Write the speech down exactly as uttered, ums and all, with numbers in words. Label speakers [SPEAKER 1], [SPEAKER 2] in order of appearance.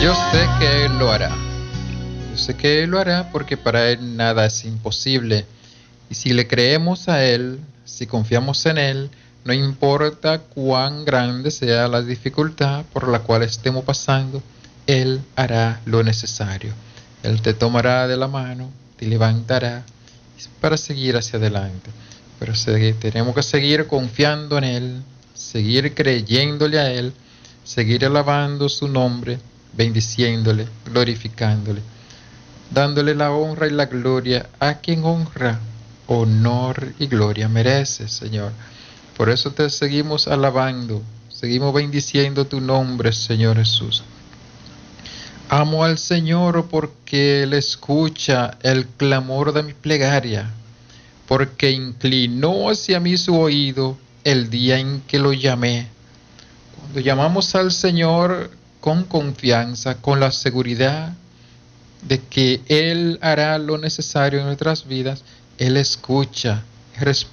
[SPEAKER 1] Yo sé que Él lo hará. Yo sé que Él lo hará porque para Él nada es imposible. Y si le creemos a Él, si confiamos en Él, no importa cuán grande sea la dificultad por la cual estemos pasando, Él hará lo necesario. Él te tomará de la mano, te levantará para seguir hacia adelante. Pero tenemos que seguir confiando en Él, seguir creyéndole a Él, seguir alabando su nombre, bendiciéndole, glorificándole, dándole la honra y la gloria a quien honra, honor y gloria merece, Señor. Por eso te seguimos alabando, seguimos bendiciendo tu nombre, Señor Jesús. Amo al Señor porque Él escucha el clamor de mi plegaria, porque inclinó hacia mí su oído el día en que lo llamé. Cuando llamamos al Señor con confianza, con la seguridad de que Él hará lo necesario en nuestras vidas, Él escucha, responde.